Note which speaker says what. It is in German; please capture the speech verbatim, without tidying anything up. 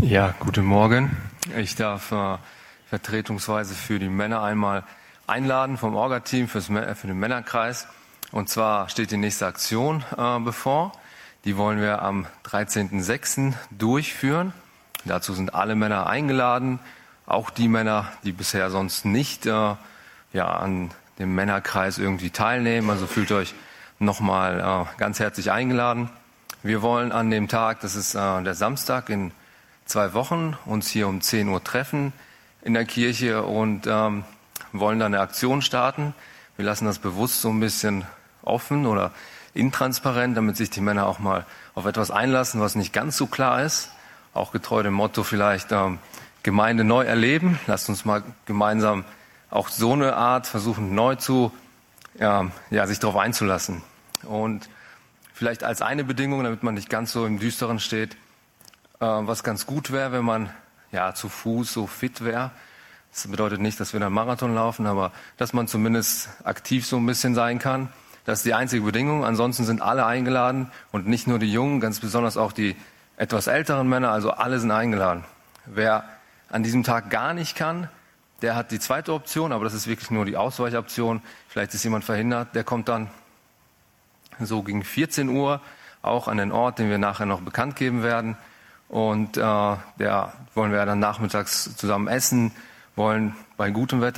Speaker 1: Ja, guten Morgen. Ich darf äh, vertretungsweise für die Männer einmal einladen vom Orga-Team fürs, für den Männerkreis. Und zwar steht die nächste Aktion äh, bevor. Die wollen wir am dreizehnten sechsten durchführen. Dazu sind alle Männer eingeladen, auch die Männer, die bisher sonst nicht äh, ja, an dem Männerkreis irgendwie teilnehmen. Also fühlt euch nochmal äh, ganz herzlich eingeladen. Wir wollen an dem Tag, das ist äh, der Samstag in zwei Wochen, uns hier um zehn Uhr treffen in der Kirche und ähm, wollen dann eine Aktion starten. Wir lassen das bewusst so ein bisschen offen oder intransparent, damit sich die Männer auch mal auf etwas einlassen, was nicht ganz so klar ist. Auch getreu dem Motto vielleicht ähm, Gemeinde neu erleben. Lasst uns mal gemeinsam auch so eine Art versuchen neu zu, ja, ja, sich darauf einzulassen. Und vielleicht als eine Bedingung, damit man nicht ganz so im Düsteren steht, was ganz gut wäre, wenn man ja zu Fuß so fit wäre. Das bedeutet nicht, dass wir dann Marathon laufen, aber dass man zumindest aktiv so ein bisschen sein kann. Das ist die einzige Bedingung. Ansonsten sind alle eingeladen und nicht nur die Jungen, ganz besonders auch die etwas älteren Männer. Also alle sind eingeladen. Wer an diesem Tag gar nicht kann, der hat die zweite Option, aber das ist wirklich nur die Ausweichoption. Vielleicht ist jemand verhindert, der kommt dann so gegen vierzehn Uhr auch an den Ort, den wir nachher noch bekannt geben werden. Und äh, der wollen wir dann nachmittags zusammen essen, wollen bei gutem Wetter